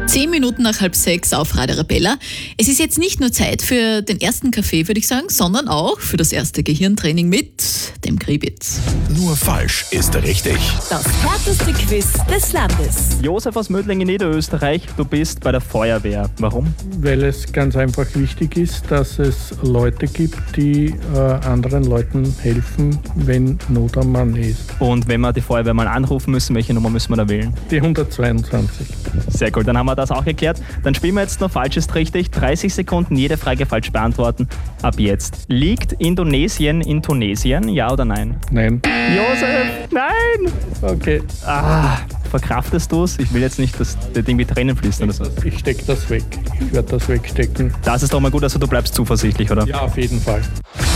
10 Minuten nach 5:30 auf Radio Arabella. Es ist jetzt nicht nur Zeit für den ersten Kaffee, würde ich sagen, sondern auch für das erste Gehirntraining mit dem Kribitz. Nur falsch ist richtig. Das härteste Quiz des Landes. Josef aus Mödling in Niederösterreich, du bist bei der Feuerwehr. Warum? Weil es ganz einfach wichtig ist, dass es Leute gibt, die anderen Leuten helfen, wenn Not am Mann ist. Und wenn wir die Feuerwehr mal anrufen müssen, welche Nummer müssen wir da wählen? Die 122. Sehr gut, dann haben wir das auch geklärt. Dann spielen wir jetzt noch falsch ist richtig. 30 Sekunden, jede Frage falsch beantworten. Ab jetzt. Liegt Indonesien in Tunesien? Ja oder nein? Nein. Josef, nein! Okay. Verkraftest du es? Ich will jetzt nicht, dass der Ding wie Tränen fließt oder so. Ich stecke das weg. Ich werde das wegstecken. Das ist doch mal gut, also du bleibst zuversichtlich, oder? Ja, auf jeden Fall.